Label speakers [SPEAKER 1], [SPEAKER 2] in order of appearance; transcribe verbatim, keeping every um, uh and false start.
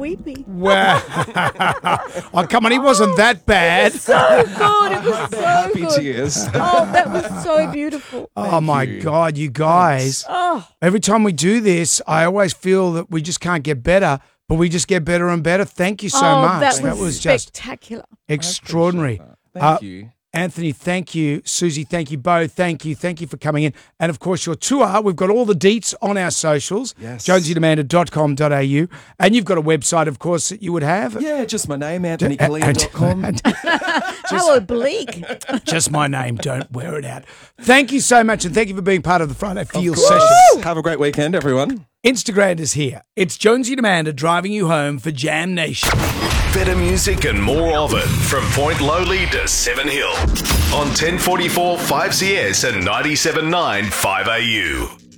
[SPEAKER 1] weepy.
[SPEAKER 2] Wow. Oh, come on, he wasn't that bad.
[SPEAKER 1] So good. It was so
[SPEAKER 3] Happy
[SPEAKER 1] good.
[SPEAKER 3] tears.
[SPEAKER 1] Oh, that was so beautiful.
[SPEAKER 2] Oh, my
[SPEAKER 3] you.
[SPEAKER 2] God, you guys.
[SPEAKER 1] Oh,
[SPEAKER 2] Every time we do this, I always feel that we just can't get better, but we just get better and better. Thank you so
[SPEAKER 1] oh
[SPEAKER 2] much.
[SPEAKER 1] that was,
[SPEAKER 2] just
[SPEAKER 1] spectacular.
[SPEAKER 2] extraordinary.
[SPEAKER 3] Thank
[SPEAKER 2] Uh,
[SPEAKER 3] you.
[SPEAKER 2] Anthony, thank you. Susie, thank you both. Thank you. Thank you for coming in. And, of course, your tour, we've got all the deets on our socials,
[SPEAKER 3] Yes.
[SPEAKER 2] jonesy demanda dot com dot a u. And you've got a website, of course, that you would have.
[SPEAKER 3] Yeah, just my name, anthony colleen dot com.
[SPEAKER 1] How oblique.
[SPEAKER 2] Just my name. Don't wear it out. Thank you so much, and thank you for being part of the Friday Feel
[SPEAKER 3] Of course.
[SPEAKER 2] session.
[SPEAKER 3] Have a great weekend, everyone.
[SPEAKER 2] Instagram is here. It's Jonesy Demanda driving you home for Jam Nation.
[SPEAKER 4] Better music and more of it from Point Lowly to Seven Hill on ten forty-four five C S and ninety-seven point nine five A U.